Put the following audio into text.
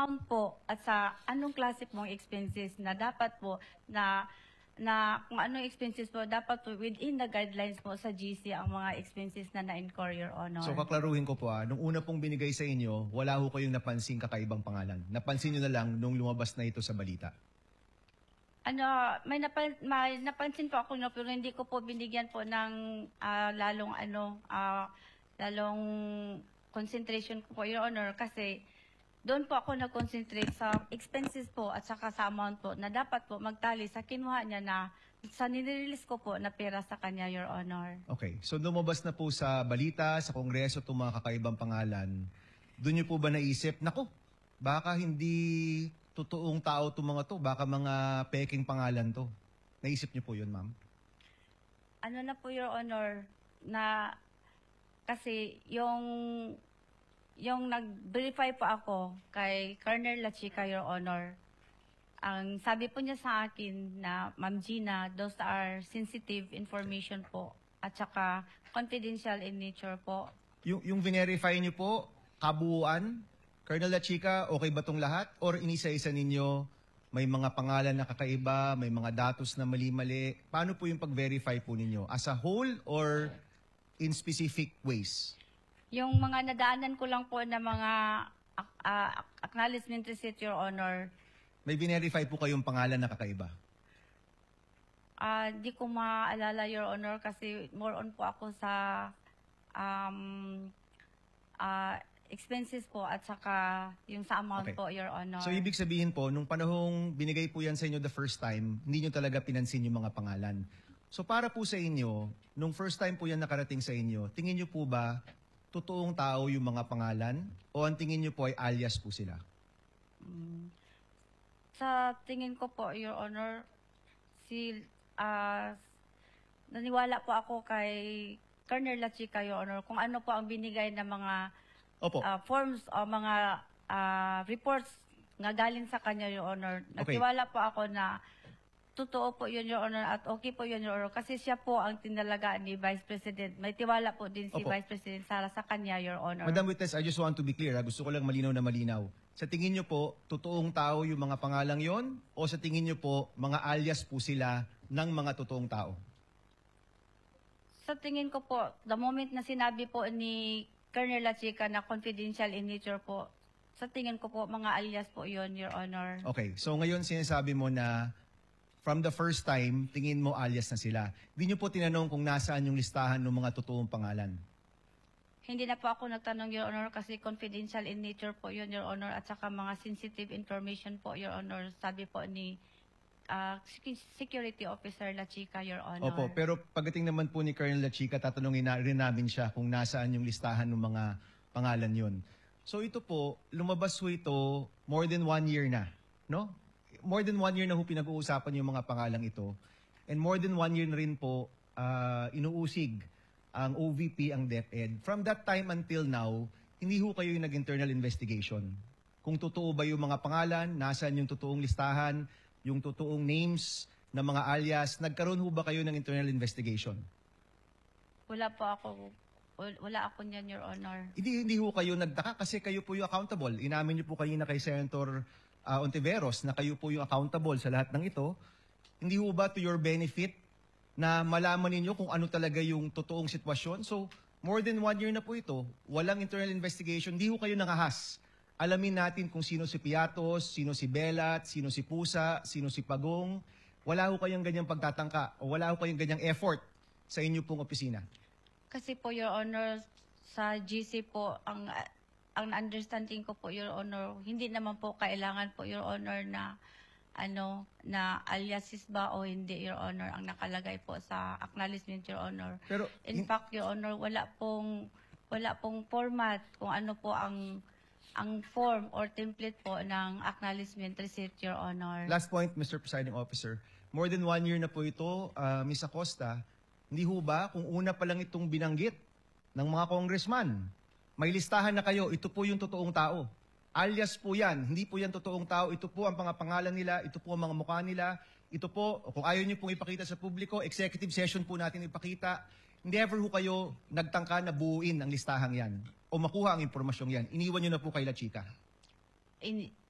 amount po at sa anong klase pong expenses na dapat po na kung anong expenses po, dapat po within the guidelines po sa GC ang mga expenses na na-incur, Your Honor. So kaklaruhin ko po nung una pong binigay sa inyo, wala ho kayong napansing kakaibang pangalan. Napansin nyo na lang nung lumabas na ito sa balita. May napansin po ako, no, pero hindi ko po binigyan po ng lalong concentration ko po, Your Honor, kasi doon po ako nag-concentrate sa expenses po at saka sa amount po na dapat po magtali sa kinuha niya na sa nirelease ko po na pera sa kanya, Your Honor. Okay. So lumabas na po sa balita, sa Kongreso itong mga kakaibang pangalan. Doon niyo po ba naisip, naku, baka hindi totoong tao itong mga to, baka mga peking pangalan to. Naisip niyo po yun, ma'am? Ano na po, Your Honor, na kasi yung nag-verify po ako kay Colonel La Chica, Your Honor, ang sabi po niya sa akin na, Ma'am Gina, those are sensitive information po at saka confidential in nature po. Yung verify niyo po, kabuuan, Colonel La Chica, okay ba itong lahat? Or inisa-isa ninyo, may mga pangalan na kakaiba, may mga datos na mali-mali? Paano po yung pag-verify po ninyo? As a whole or in specific ways? Yung mga nadaanan ko lang po na mga acknowledgement receipt, Your Honor. May verify po kayong pangalan na kakaiba? Di ko maalala, Your Honor, kasi more on po ako sa expenses po at saka yung sa amount po, Your Honor. So ibig sabihin po, nung panahong binigay po yan sa inyo the first time, hindi nyo talaga pinansin yung mga pangalan. So para po sa inyo, nung first time po yan nakarating sa inyo, tingin nyo po ba totoong tao yung mga pangalan o ang tingin nyo po ay alias po sila? Sa tingin ko po, Your Honor, naniwala po ako kay Colonel La Chica, Your Honor, kung ano po ang binigay na mga forms o mga reports nga galing sa kanya, Your Honor. Nagtiwala po ako na totoo po yun, Your Honor, at okay po yun, Your Honor, kasi siya po ang tinalaga ni Vice President. May tiwala po din si Vice President Sara sa kanya, Your Honor. Madam Witness, I just want to be clear. Gusto ko lang malinaw na malinaw. Sa tingin nyo po, totoong tao yung mga pangalang yon o sa tingin nyo po, mga alias po sila ng mga totoong tao? Sa tingin ko po, the moment na sinabi po ni Colonel La Chica na confidential in nature po, sa tingin ko po, mga alias po yon, Your Honor. Okay, so ngayon sinasabi mo na from the first time, tingin mo alias na sila. Hindi nyo po tinanong kung nasaan yung listahan ng mga totoong pangalan? Hindi na po ako nagtanong, Your Honor, kasi confidential in nature po yun, Your Honor, at saka mga sensitive information po, Your Honor, sabi po ni Security Officer La Chica, Your Honor. Opo, pero pagdating naman po ni Colonel La Chica, tatanungin na rin namin siya kung nasaan yung listahan ng mga pangalan yon. So ito po, lumabas po ito more than 1 year na, no? More than 1 year na po pinag-uusapan yung mga pangalang ito. And more than 1 year na rin po inuusig ang OVP, ang DepEd. From that time until now, hindi ho kayo yung nag-internal investigation. Kung totoo ba yung mga pangalan, nasaan yung totoong listahan, yung totoong names ng mga alias, nagkaroon ho ba kayo ng internal investigation? Wala ako niyan, Your Honor. Hindi ho kayo nagtaka kasi kayo po yung accountable. Inamin niyo po kanina kay Senator Ontiveros na kayo po yung accountable sa lahat ng ito. Hindi ho ba to your benefit na malaman ninyo kung ano talaga yung totoong sitwasyon? So, more than 1 year na po ito, walang internal investigation, hindi ho kayo nangahas. Alamin natin kung sino si Piatos, sino si Belat, sino si Pusa, sino si Pagong. Wala ho kayong ganyang pagtatangka o wala ho kayong ganyang effort sa inyo pong opisina. Kasi po, Your Honor, sa GC po, ang understanding ko po, Your Honor, hindi naman po kailangan po, Your Honor, na aliases ba o hindi, Your Honor, ang nakalagay po sa acknowledgement, Your Honor. Pero in fact, Your Honor, wala pong format kung ano po ang form or template po ng acknowledgement receipt, Your Honor. Last point, Mr. Presiding Officer. More than 1 year na po ito, Ms. Acosta, hindi ho ba kung una pa lang itong binanggit ng mga congressman, may listahan na kayo, ito po yung totoong tao. Alias po yan, hindi po yan totoong tao, ito po ang mga pangalan nila, ito po ang mga mukha nila, ito po, kung ayaw niyo pong ipakita sa publiko, executive session po natin ipakita, never ho kayo nagtangka na buuin ang listahang yan o makuha ang impormasyong yan. Iniwan niyo na po kay La Chica.